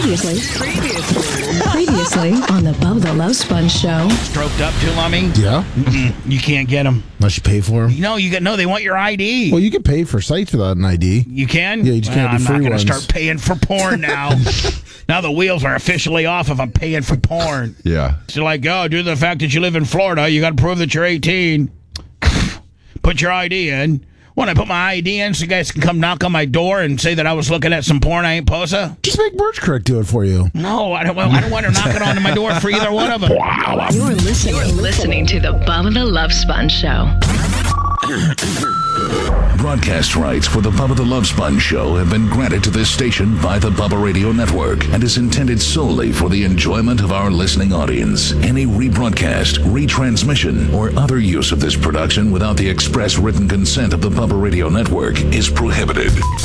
Previously on the Bubba the Love Sponge Show. Stroked up too, Lummy? Yeah. You can't get them. Unless you pay for them. No, they want your ID. Well, you can pay for sites without an ID. You can? Yeah, you just can't do I'm free not going to ones. start paying for porn now. Now the wheels are officially off if I'm paying for porn. Yeah. It's like, due to the fact that you live in Florida, you got to prove that you're 18. Put your ID in. When I put my ID in so you guys can come knock on my door and say that I was looking at some porn I ain't posa? Just make Birch Correct do it for you. No, I don't want her knocking on my door for either one of them. You're listening to the Bubba the Love Sponge Show. Broadcast rights for the Bubba the Love Sponge Show have been granted to this station by the Bubba Radio Network and is intended solely for the enjoyment of our listening audience. Any rebroadcast, retransmission, or other use of this production without the express written consent of the Bubba Radio Network is prohibited.